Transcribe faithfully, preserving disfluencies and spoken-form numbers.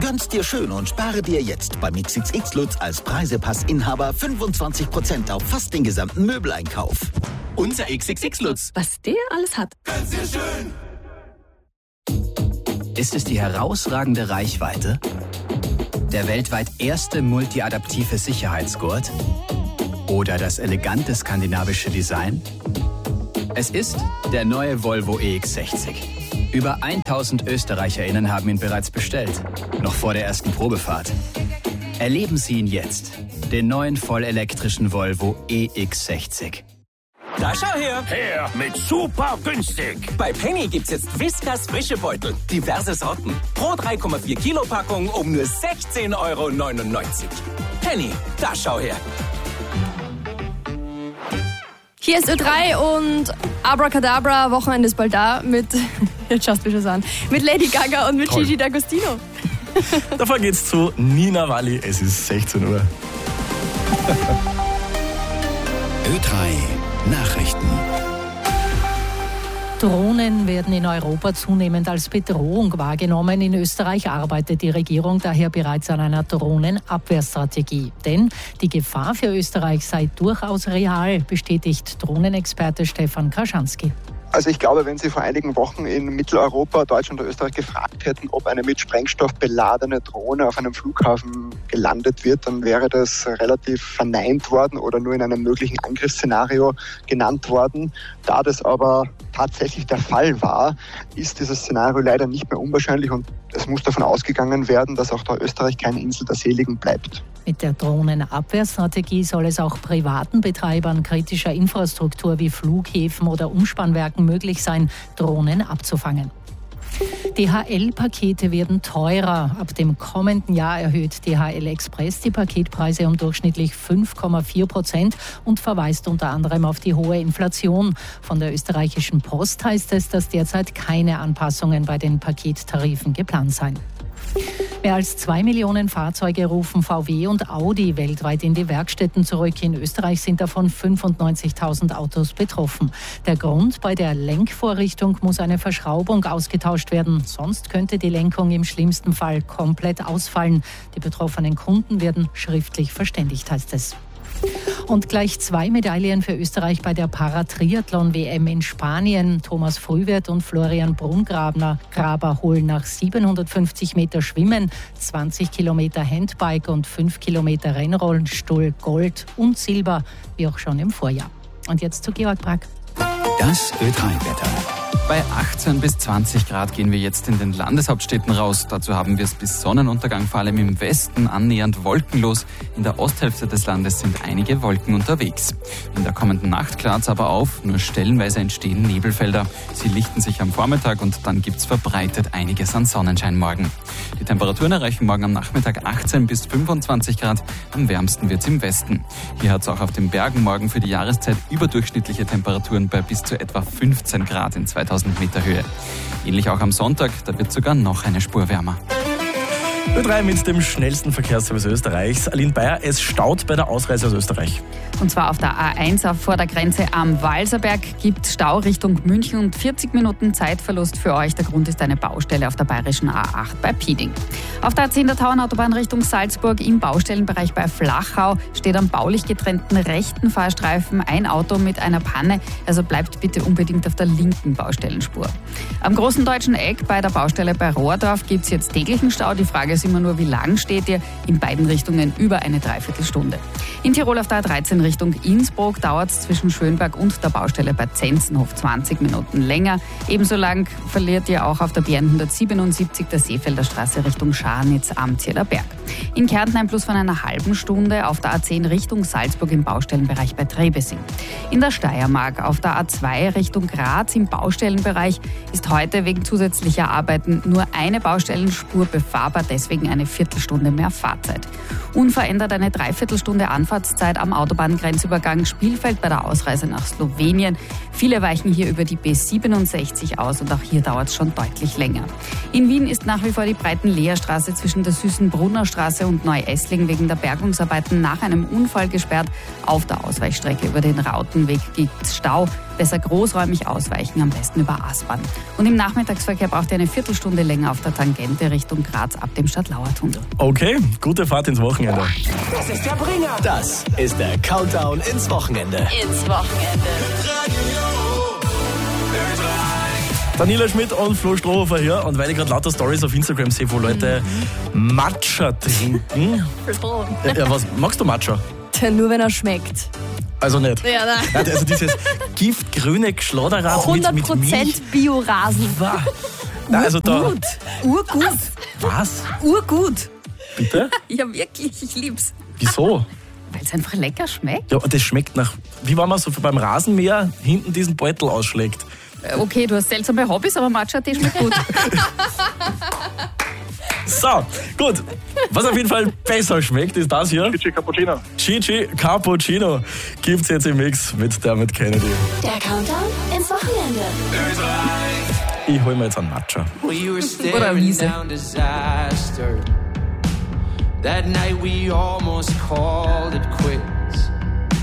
Gönn's dir schön und spare dir jetzt beim X X X Lutz als Preisepass-Inhaber fünfundzwanzig Prozent auf fast den gesamten Möbeleinkauf. Unser X X X Lutz. Was der alles hat. Gönn's dir schön. Ist es die herausragende Reichweite? Der weltweit erste multiadaptive Sicherheitsgurt? Oder das elegante skandinavische Design? Es ist der neue Volvo E X sechzig. Über tausend ÖsterreicherInnen haben ihn bereits bestellt, noch vor der ersten Probefahrt. Erleben Sie ihn jetzt, den neuen vollelektrischen Volvo E X sechzig. Da schau her! Her mit super günstig! Bei Penny gibt's jetzt Whiskas frische Beutel. Diverse Sorten. Pro drei Komma vier Kilo Packung um nur sechzehn Euro neunundneunzig. Penny, da schau her! Hier ist Ö drei und Abracadabra, Wochenende ist bald da mit, jetzt schaust du mich schon an, mit Lady Gaga und mit Toll. Gigi D'Agostino. Davor geht's zu Nina Walli. Es ist sechzehn Uhr. Ö drei Nachrichten. Drohnen werden in Europa zunehmend als Bedrohung wahrgenommen. In Österreich arbeitet die Regierung daher bereits an einer Drohnenabwehrstrategie. Denn die Gefahr für Österreich sei durchaus real, bestätigt Drohnenexperte Stefan Kraschanski. Also ich glaube, wenn Sie vor einigen Wochen in Mitteleuropa, Deutschland oder Österreich gefragt hätten, ob eine mit Sprengstoff beladene Drohne auf einem Flughafen gelandet wird, dann wäre das relativ verneint worden oder nur in einem möglichen Angriffsszenario genannt worden. Da das aber tatsächlich der Fall war, ist dieses Szenario leider nicht mehr unwahrscheinlich und es muss davon ausgegangen werden, dass auch da Österreich keine Insel der Seligen bleibt. Mit der Drohnenabwehrstrategie soll es auch privaten Betreibern kritischer Infrastruktur wie Flughäfen oder Umspannwerken möglich sein, Drohnen abzufangen. D H L-Pakete werden teurer. Ab dem kommenden Jahr erhöht D H L Express die Paketpreise um durchschnittlich fünf Komma vier Prozent und verweist unter anderem auf die hohe Inflation. Von der österreichischen Post heißt es, dass derzeit keine Anpassungen bei den Pakettarifen geplant seien. Mehr als zwei Millionen Fahrzeuge rufen V W und Audi weltweit in die Werkstätten zurück. In Österreich sind davon fünfundneunzigtausend Autos betroffen. Der Grund: bei der Lenkvorrichtung muss eine Verschraubung ausgetauscht werden. Sonst könnte die Lenkung im schlimmsten Fall komplett ausfallen. Die betroffenen Kunden werden schriftlich verständigt, heißt es. Und gleich zwei Medaillen für Österreich bei der Paratriathlon-W M in Spanien. Thomas Frühwirth und Florian Brungraber Graber holen nach siebenhundertfünfzig Meter Schwimmen, zwanzig Kilometer Handbike und fünf Kilometer Rennrollstuhl Gold und Silber, wie auch schon im Vorjahr. Und jetzt zu Georg Brack. Das Ö drei Wetter. Bei achtzehn bis zwanzig Grad gehen wir jetzt in den Landeshauptstädten raus. Dazu haben wir es bis Sonnenuntergang vor allem im Westen annähernd wolkenlos. In der Osthälfte des Landes sind einige Wolken unterwegs. In der kommenden Nacht klart es aber auf, nur stellenweise entstehen Nebelfelder. Sie lichten sich am Vormittag und dann gibt's verbreitet einiges an Sonnenschein morgen. Die Temperaturen erreichen morgen am Nachmittag achtzehn bis fünfundzwanzig Grad. Am wärmsten wird's im Westen. Hier hat's auch auf den Bergen morgen für die Jahreszeit überdurchschnittliche Temperaturen bei bis zu etwa fünfzehn Grad in zweitausend Meter Höhe. Ähnlich auch am Sonntag, da wird sogar noch eine Spur wärmer. Ö drei mit dem schnellsten Verkehrsservice Österreichs. Aline Bayer, es staut bei der Ausreise aus Österreich. Und zwar auf der A eins vor der Grenze am Walserberg gibt Stau Richtung München und vierzig Minuten Zeitverlust für euch. Der Grund ist eine Baustelle auf der bayerischen A acht bei Pieding. Auf der A zehn der Tauernautobahn Richtung Salzburg im Baustellenbereich bei Flachau steht am baulich getrennten rechten Fahrstreifen ein Auto mit einer Panne. Also bleibt bitte unbedingt auf der linken Baustellenspur. Am großen deutschen Eck bei der Baustelle bei Rohrdorf gibt es jetzt täglichen Stau. Die Frage ist immer nur, wie lang steht ihr? In beiden Richtungen über eine Dreiviertelstunde. In Tirol auf der A dreizehn Richtung Innsbruck dauert es zwischen Schönberg und der Baustelle bei Zenzenhof zwanzig Minuten länger. Ebenso lang verliert ihr auch auf der B N hundertsiebenundsiebzig der Seefelder Straße Richtung Scharnitz am Zierler Berg. In Kärnten ein Plus von einer halben Stunde auf der A zehn Richtung Salzburg im Baustellenbereich bei Trebesing. In der Steiermark auf der A zwei Richtung Graz im Baustellenbereich ist heute wegen zusätzlicher Arbeiten nur eine Baustellenspur befahrbar, deswegen eine Viertelstunde mehr Fahrzeit. Unverändert eine Dreiviertelstunde Anfahrtszeit am Autobahngrenzübergang Spielfeld bei der Ausreise nach Slowenien. Viele weichen hier über die B siebenundsechzig aus und auch hier dauert es schon deutlich länger. In Wien ist nach wie vor die Breitenleherstraße zwischen der Süßenbrunner Straße und Neu-Essling wegen der Bergungsarbeiten nach einem Unfall gesperrt. Auf der Ausweichstrecke über den Rautenweg gibt es Stau. Besser großräumig ausweichen, am besten über Aspern. Und im Nachmittagsverkehr braucht ihr eine Viertelstunde länger auf der Tangente Richtung Graz ab dem Stadtlauer-Tunnel. Okay, gute Fahrt ins Wochenende. Das ist der Bringer. Das ist der Countdown ins Wochenende. Ins Wochenende. Daniela Schmidt und Flo Strohhofer hier. Und weil ich gerade lauter Stories auf Instagram sehe, wo Leute mhm. Matcha trinken. Ja, was, magst du Matcha? Nur wenn er schmeckt. Also nicht. Ja, nein. Nein, also dieses giftgrüne Geschlodderrad mit, mit Milch. hundert Prozent Biorasen. Nein, also da. Urgut. Urgut. Was? Urgut. Bitte? Ja, wirklich, ich lieb's. Wieso? Weil es einfach lecker schmeckt. Ja, und das schmeckt nach, wie wenn man so beim Rasenmäher hinten diesen Beutel ausschlägt. Okay, du hast seltsame Hobbys, aber Matcha-Tee schmeckt gut. So, gut. Was auf jeden Fall besser schmeckt, ist das hier. Gigi Cappuccino. Gigi Cappuccino gibt's jetzt im Mix mit Dermot Kennedy. Der Countdown ins Wochenende. Ich hol mir jetzt einen Matcha. Oder Wiese. That night we almost called